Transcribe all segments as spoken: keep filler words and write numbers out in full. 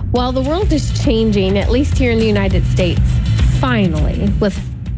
Well, the world is changing, at least here in the United States, finally, with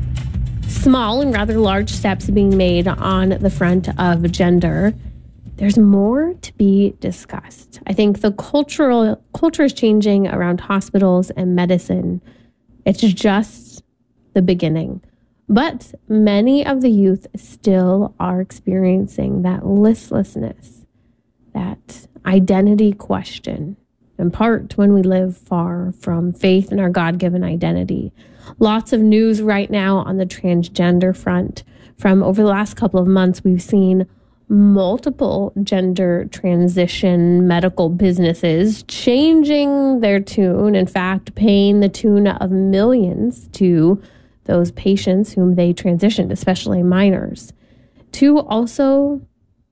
small and rather large steps being made on the front of gender. There's more to be discussed. I think the cultural culture is changing around hospitals and medicine. It's just the beginning. But many of the youth still are experiencing that listlessness, that identity question, in part when we live far from faith in our God-given identity. Lots of news right now on the transgender front. From over the last couple of months, we've seen multiple gender transition medical businesses changing their tune, in fact, paying the tune of millions to those patients whom they transitioned, especially minors. To also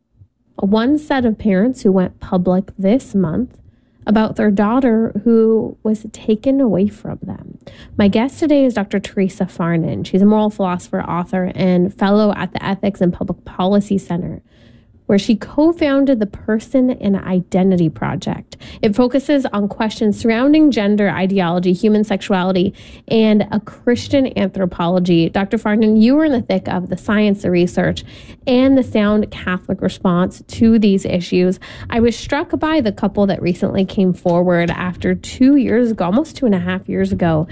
one set of parents who went public this month about their daughter who was taken away from them. My guest today is Doctor Teresa Farnan. She's a moral philosopher, author, and fellow at the Ethics and Public Policy Center, where she co-founded the Person and Identity Project. It focuses on questions surrounding gender ideology, human sexuality, and a Christian anthropology. Doctor Farnan, you were in the thick of the science, the research, and the sound Catholic response to these issues. I was struck by the couple that recently came forward after two years ago, almost two and a half years ago,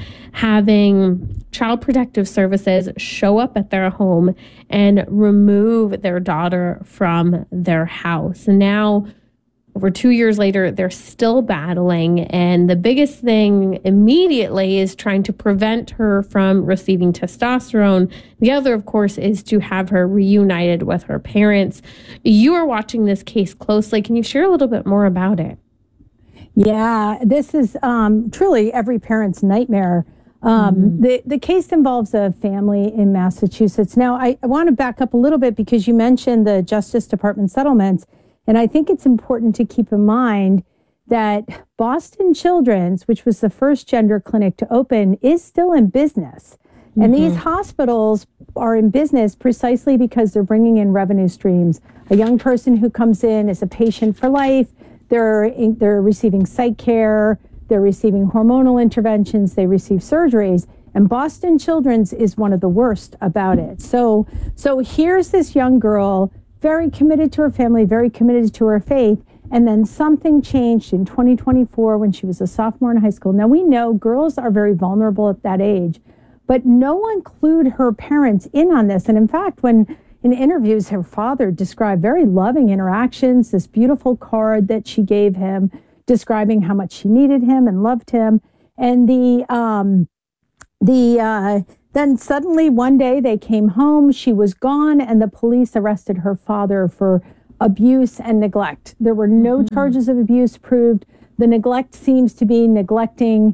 having Child Protective Services show up at their home and remove their daughter from their house. Now, over two years later, they're still battling. And the biggest thing immediately is trying to prevent her from receiving testosterone. The other, of course, is to have her reunited with her parents. You are watching this case closely. Can you share a little bit more about it? Yeah, this is um, truly every parent's nightmare. Um, mm-hmm. the, the case involves a family in Massachusetts. Now, I, I want to back up a little bit because you mentioned the Justice Department settlements, and I think it's important to keep in mind that Boston Children's, which was the first gender clinic to open, is still in business. Mm-hmm. And these hospitals are in business precisely because they're bringing in revenue streams. A young person who comes in is a patient for life. They're, in, they're receiving psych care. They're receiving hormonal interventions, they receive surgeries, and Boston Children's is one of the worst about it. So, so here's this young girl, very committed to her family, very committed to her faith, and then something changed in twenty twenty-four when she was a sophomore in high school. Now, we know girls are very vulnerable at that age, but no one clued her parents in on this. And in fact, when in interviews, her father described very loving interactions, this beautiful card that she gave him, describing how much she needed him and loved him. And the, um, the, uh, then suddenly one day they came home, she was gone, and the police arrested her father for abuse and neglect. There were no mm-hmm. charges of abuse proved. The neglect seems to be neglecting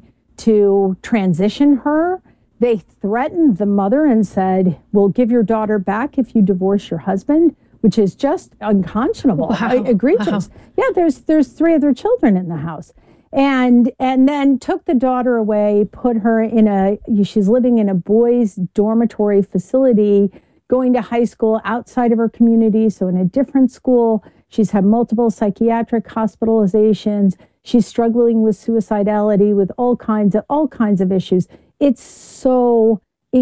to transition her. They threatened the mother and said, we'll give your daughter back if you divorce your husband, which is just unconscionable, wow. egregious. Wow. Yeah, there's there's three other children in the house. And and then took the daughter away, put her in a, she's living in a boys' dormitory facility, going to high school outside of her community, so in a different school. She's had multiple psychiatric hospitalizations. She's struggling with suicidality, with all kinds of all kinds of issues. It's so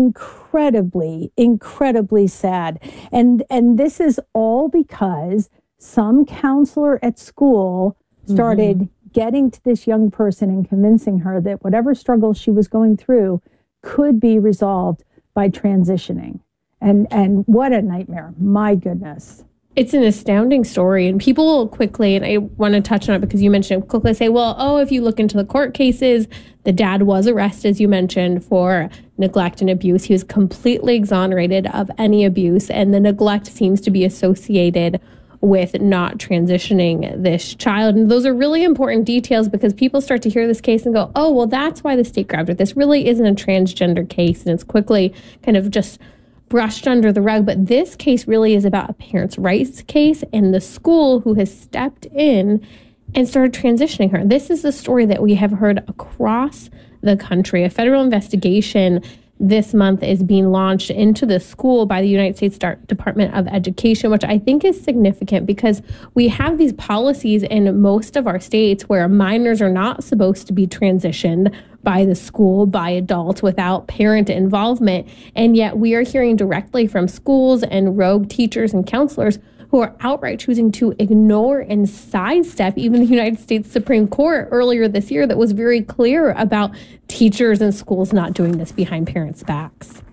incredibly, incredibly sad. And and this is all because some counselor at school started mm-hmm. getting to this young person and convincing her that whatever struggle she was going through could be resolved by transitioning. And and what a nightmare. My goodness. It's an astounding story, and people will quickly, and I want to touch on it because you mentioned, quickly say, well, oh, if you look into the court cases, the dad was arrested, as you mentioned, for neglect and abuse. He was completely exonerated of any abuse, and the neglect seems to be associated with not transitioning this child. And those are really important details because people start to hear this case and go, oh, well, that's why the state grabbed it. This really isn't a transgender case, and it's quickly kind of just brushed under the rug. But this case really is about a parents' rights case and the school who has stepped in and started transitioning her. This is the story that we have heard across the country. A federal investigation this month is being launched into the school by the United States Department of Education, which I think is significant because we have these policies in most of our states where minors are not supposed to be transitioned by the school, by adults without parent involvement. And yet we are hearing directly from schools and rogue teachers and counselors who are outright choosing to ignore and sidestep even the United States Supreme Court earlier this year that was very clear about teachers and schools not doing this behind parents' backs.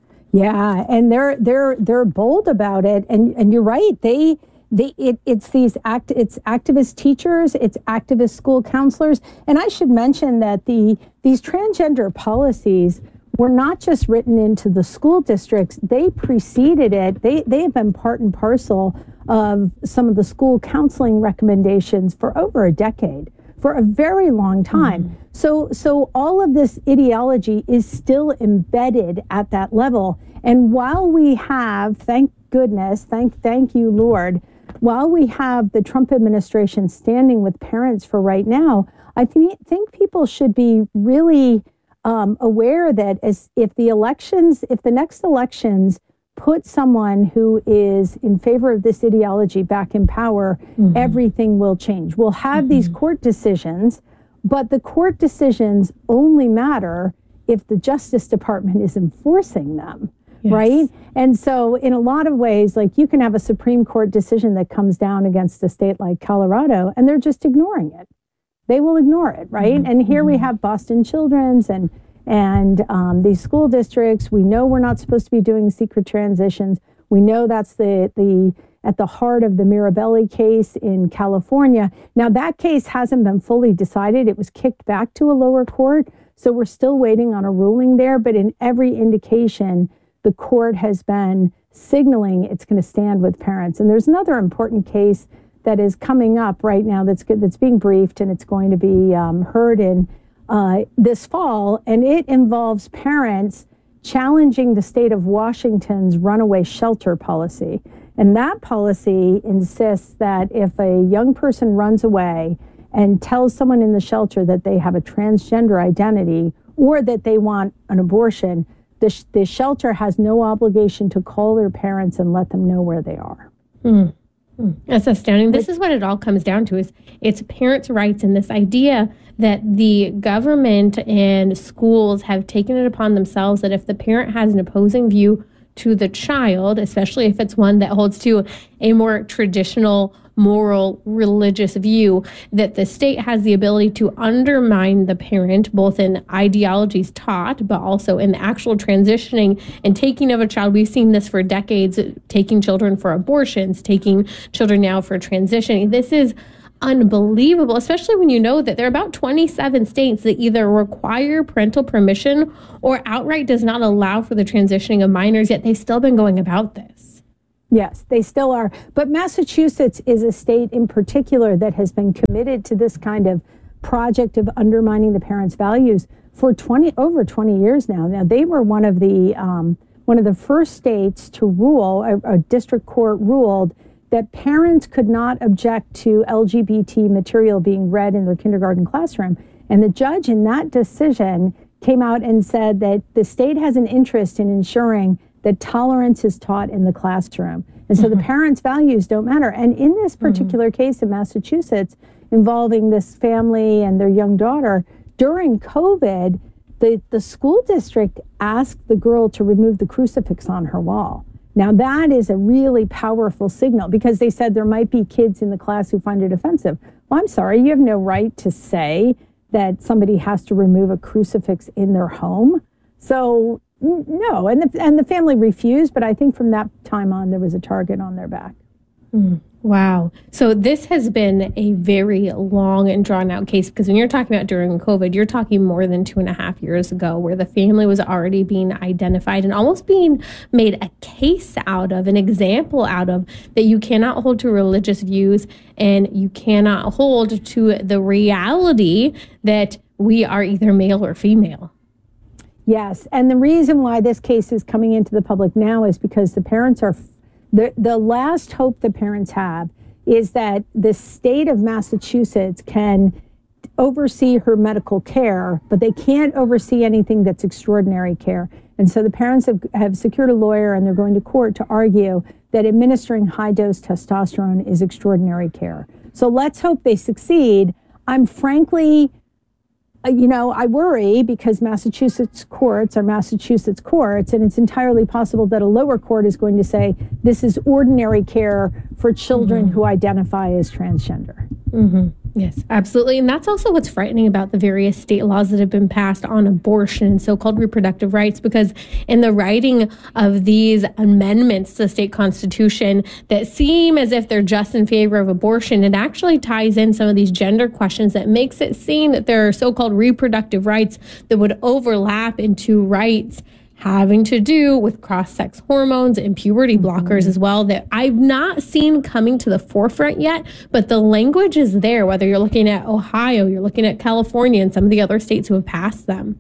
Yeah, and they're they're they're bold about it, and and you're right. They they it, it's these act it's activist teachers, it's activist school counselors, and I should mention that the these transgender policies were not just written into the school districts. They preceded it. They they have been part and parcel of some of the school counseling recommendations for over a decade, for a very long time. Mm-hmm. So so all of this ideology is still embedded at that level. And while we have, thank goodness, thank thank you, Lord, while we have the Trump administration standing with parents for right now, I th- think people should be really um, aware that as if the elections, if the next elections put someone who is in favor of this ideology back in power, mm-hmm. everything will change. We'll have mm-hmm. these court decisions, but the court decisions only matter if the Justice Department is enforcing them, yes. right? And so in a lot of ways, like you can have a Supreme Court decision that comes down against a state like Colorado, and they're just ignoring it. They will ignore it, right? Mm-hmm. And here mm-hmm. we have Boston Children's and And um, these school districts, we know we're not supposed to be doing secret transitions. We know that's the the at the heart of the Mirabelli case in California. Now, that case hasn't been fully decided. It was kicked back to a lower court. So we're still waiting on a ruling there. But in every indication, the court has been signaling it's going to stand with parents. And there's another important case that is coming up right now that's that's being briefed, and it's going to be um, heard in Uh, this fall, and it involves parents challenging the state of Washington's runaway shelter policy. And that policy insists that if a young person runs away and tells someone in the shelter that they have a transgender identity or that they want an abortion, the, sh- the shelter has no obligation to call their parents and let them know where they are. Mm. That's astounding. This is what it all comes down to, is it's parents' rights, and this idea that the government and schools have taken it upon themselves that if the parent has an opposing view to the child, especially if it's one that holds to a more traditional, moral, religious view, that the state has the ability to undermine the parent, both in ideologies taught, but also in the actual transitioning and taking of a child. We've seen this for decades, taking children for abortions, taking children now for transitioning. This is unbelievable, especially when you know that there are about twenty-seven states that either require parental permission or outright does not allow for the transitioning of minors, yet they've still been going about this. Yes, they still are. But Massachusetts is a state in particular that has been committed to this kind of project of undermining the parents' values for twenty over twenty years now. Now, they were one of the um, one of the first states to rule, a, a district court ruled that parents could not object to L G B T material being read in their kindergarten classroom. And the judge in that decision came out and said that the state has an interest in ensuring that tolerance is taught in the classroom. And so mm-hmm. the parents' values don't matter. And in this particular mm-hmm. case in Massachusetts involving this family and their young daughter, during COVID, the, the school district asked the girl to remove the crucifix on her wall. Now, that is a really powerful signal because they said there might be kids in the class who find it offensive. Well, I'm sorry, you have no right to say that somebody has to remove a crucifix in their home. So, n- no, and the, and the family refused, but I think from that time on, there was a target on their back. Mm. Wow. So this has been a very long and drawn out case, because when you're talking about during COVID, you're talking more than two and a half years ago, where the family was already being identified and almost being made a case out of, an example out of, that you cannot hold to religious views and you cannot hold to the reality that we are either male or female. Yes. And the reason why this case is coming into the public now is because the parents are The, the last hope the parents have is that the state of Massachusetts can oversee her medical care, but they can't oversee anything that's extraordinary care. And so the parents have, have secured a lawyer and they're going to court to argue that administering high dose testosterone is extraordinary care. So let's hope they succeed. I'm frankly, you know, I worry because Massachusetts courts are Massachusetts courts, and it's entirely possible that a lower court is going to say this is ordinary care for children mm-hmm. who identify as transgender. Mm-hmm. Yes, absolutely. And that's also what's frightening about the various state laws that have been passed on abortion and so-called reproductive rights, because in the writing of these amendments to the state constitution that seem as if they're just in favor of abortion, it actually ties in some of these gender questions that makes it seem that there are so-called reproductive rights that would overlap into rights having to do with cross-sex hormones and puberty blockers mm-hmm. as well, that I've not seen coming to the forefront yet, but the language is there, whether you're looking at Ohio, you're looking at California and some of the other states who have passed them.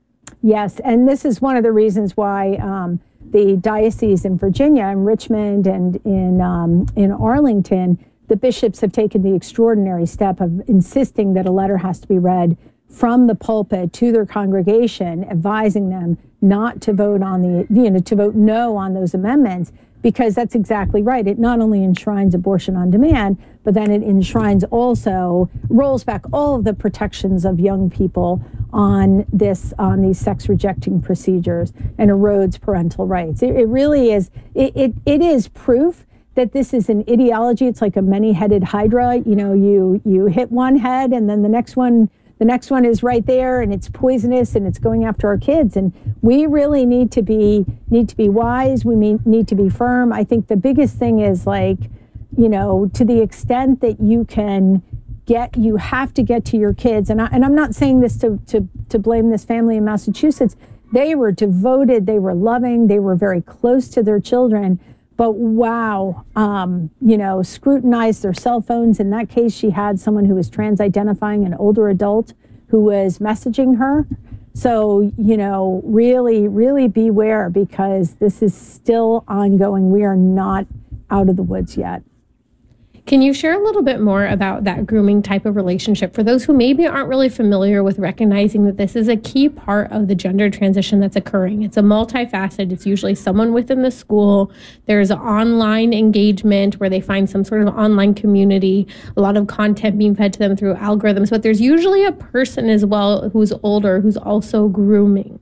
Yes, and this is one of the reasons why um, the diocese in Virginia, in Richmond and in, um, in Arlington, the bishops have taken the extraordinary step of insisting that a letter has to be read from the pulpit to their congregation, advising them not to vote on the, you know, to vote no on those amendments, because that's exactly right. It not only enshrines abortion on demand, but then it enshrines also, rolls back all of the protections of young people on this, on these sex rejecting procedures, and erodes parental rights. It, it really is, it, it, it is proof that this is an ideology. It's like a many-headed hydra. You know, you, you hit one head and then the next one The next one is right there, and it's poisonous, and it's going after our kids. And we really need to be need to be wise. We mean, need to be firm. I think the biggest thing is, like, you know, to the extent that you can get, you have to get to your kids. And I, and I'm not saying this to to to blame this family in Massachusetts. They were devoted. They were loving. They were very close to their children. But wow, um, you know, scrutinized their cell phones. In that case, she had someone who was trans-identifying, an older adult who was messaging her. So, you know, really, really beware, because this is still ongoing. We are not out of the woods yet. Can you share a little bit more about that grooming type of relationship for those who maybe aren't really familiar with recognizing that this is a key part of the gender transition that's occurring? It's a multifaceted. It's usually someone within the school. There's online engagement where they find some sort of online community, a lot of content being fed to them through algorithms, but there's usually a person as well who's older who's also grooming.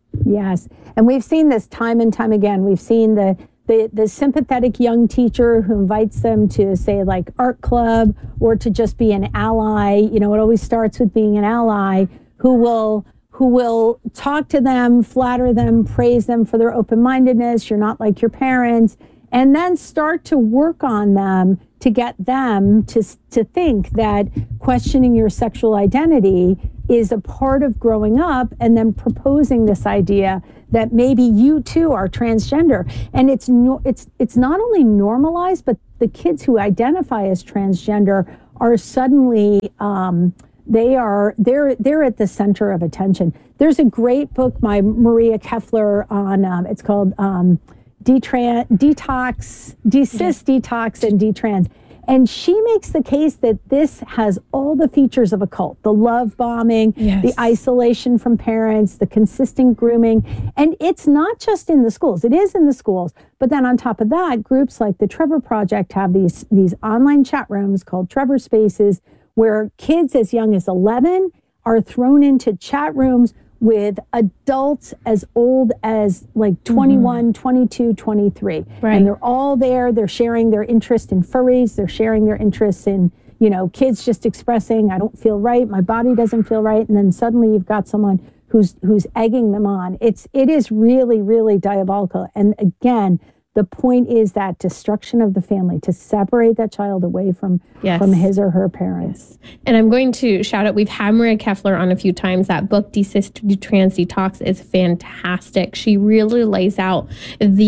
Yes, and we've seen this time and time again. We've seen the The, the sympathetic young teacher who invites them to, say, like art club, or to just be an ally. You know, it always starts with being an ally, who will who will talk to them, flatter them, praise them for their open-mindedness. You're not like your parents. And then start to work on them to get them to, to think that questioning your sexual identity is a part of growing up, and then proposing this idea that maybe you too are transgender. And it's no, it's it's not only normalized, but the kids who identify as transgender are suddenly um, they are they're they're at the center of attention. There's a great book by Maria Keffler on um, it's called um, Detran- Detox, Decis, yes. Detox, and Detrans. And she makes the case that this has all the features of a cult: the love bombing, yes. the isolation from parents, the consistent grooming. And it's not just in the schools. It is in the schools. But then on top of that, groups like the Trevor Project have these, these online chat rooms called Trevor Spaces, where kids as young as eleven are thrown into chat rooms with adults as old as like twenty-one, mm-hmm. twenty-two, twenty-three. Right. And they're all there. They're sharing their interest in furries. They're sharing their interests in, you know, kids just expressing, I don't feel right. My body doesn't feel right. And then suddenly you've got someone who's who's egging them on. It's it is really, really diabolical. And again, the point is that destruction of the family, to separate that child away from, yes. from his or her parents. Yes. And I'm going to shout out, we've had Maria Keffler on a few times. That book, Decis, Trans, Detox, is fantastic. She really lays out the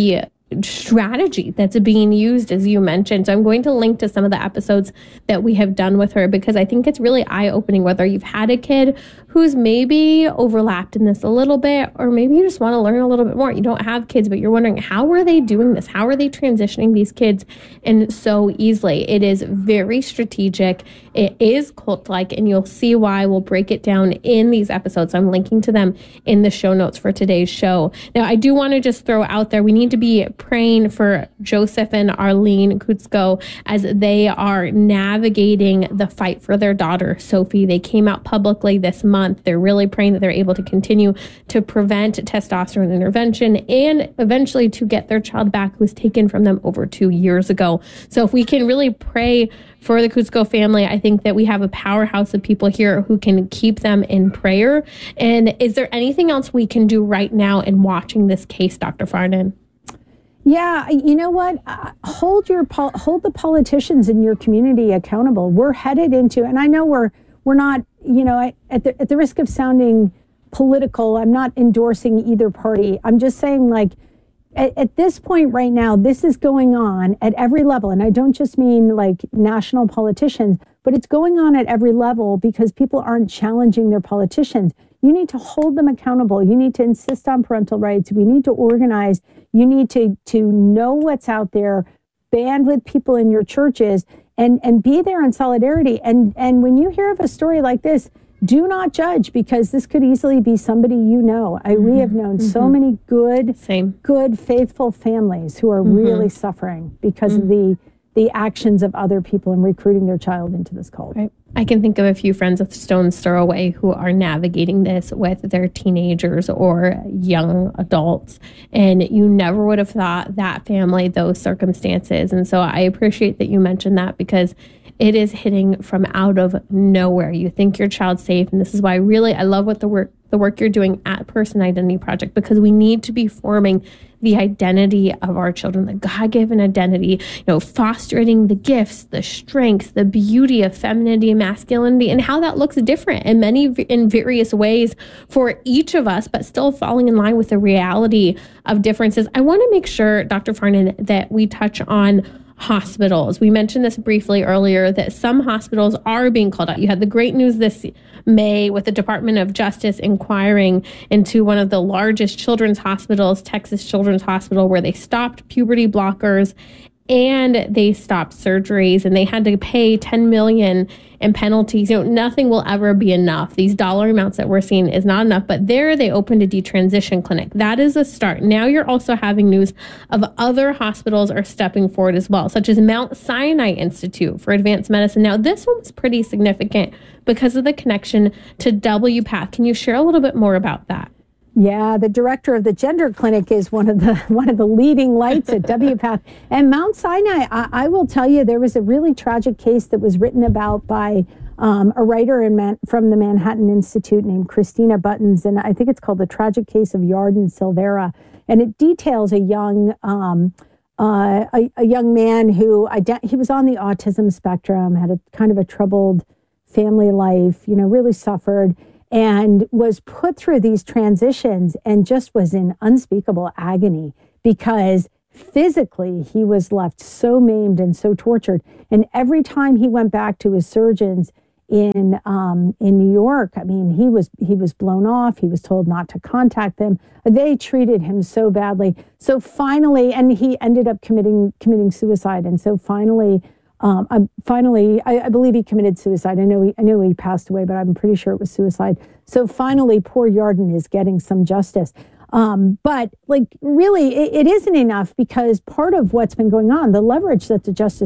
strategy that's being used, as you mentioned. So I'm going to link to some of the episodes that we have done with her, because I think it's really eye-opening, whether you've had a kid who's maybe overlapped in this a little bit, or maybe you just want to learn a little bit more. You don't have kids, but you're wondering, how are they doing this? How are they transitioning these kids and so easily? It is very strategic. It is cult-like, and you'll see why. We'll break it down in these episodes. I'm linking to them in the show notes for today's show. Now, I do want to just throw out there, we need to be praying for Joseph and Arlene Kutsko as they are navigating the fight for their daughter, Sophie. They came out publicly this month. They're really praying that they're able to continue to prevent testosterone intervention and eventually to get their child back, who was taken from them over two years ago. So if we can really pray for the Kutsko family, I think that we have a powerhouse of people here who can keep them in prayer. And is there anything else we can do right now in watching this case, Doctor Farnan? Yeah, you know what? Uh, hold your pol- hold the politicians in your community accountable. We're headed into, and I know we're we're not, you know, I, at the at the risk of sounding political, I'm not endorsing either party. I'm just saying, like, at, at this point right now, this is going on at every level, and I don't just mean like national politicians, but it's going on at every level because people aren't challenging their politicians. You need to hold them accountable. You need to insist on parental rights. We need to organize. You need to, to know what's out there, band with people in your churches, and, and be there in solidarity. And, and when you hear of a story like this, do not judge, because this could easily be somebody you know. I, mm-hmm. We have known mm-hmm. so many good, Same. good, faithful families who are mm-hmm. really suffering because mm-hmm. of the the actions of other people in recruiting their child into this cult. Right. I can think of a few friends of stone's throw away who are navigating this with their teenagers or young adults. And you never would have thought that family, those circumstances. And so I appreciate that you mentioned that, because it is hitting from out of nowhere. You think your child's safe. And this is why really I love what the work the work you're doing at Person Identity Project, because we need to be forming the identity of our children, the God-given identity, you know, fostering the gifts, the strengths, the beauty of femininity and masculinity, and how that looks different in many, in various ways for each of us, but still falling in line with the reality of differences. I want to make sure, Doctor Farnan, that we touch on hospitals. We mentioned this briefly earlier, that some hospitals are being called out. You had the great news this May with the Department of Justice inquiring into one of the largest children's hospitals, Texas Children's Hospital, where they stopped puberty blockers and they stopped surgeries, and they had to pay ten million dollars in penalties. You know, nothing will ever be enough. These dollar amounts that we're seeing is not enough, but there they opened a detransition clinic. That is a start. Now you're also having news of other hospitals are stepping forward as well, such as Mount Sinai Institute for Advanced Medicine. Now this one was pretty significant because of the connection to W PATH. Can you share a little bit more about that? Yeah, the director of the gender clinic is one of the one of the leading lights at W PATH. And Mount Sinai, I, I will tell you, there was a really tragic case that was written about by um, a writer in Man, from the Manhattan Institute named Christina Buttons, and I think it's called The Tragic Case of Yarden Silvera. And it details a young um, uh, a, a young man who ident- he was on the autism spectrum, had a kind of a troubled family life, you know, really suffered, and was put through these transitions and just was in unspeakable agony because physically he was left so maimed and so tortured. And every time he went back to his surgeons in um, in New York, I mean, he was he was blown off. He was told not to contact them. They treated him so badly. So finally, and he ended up committing committing suicide. And so finally, Um, I'm finally, I, I believe he committed suicide. I know he, I know he passed away, but I'm pretty sure it was suicide. So finally, poor Yarden is getting some justice. Um, but like, really, it, it isn't enough, because part of what's been going on, the leverage that the Justice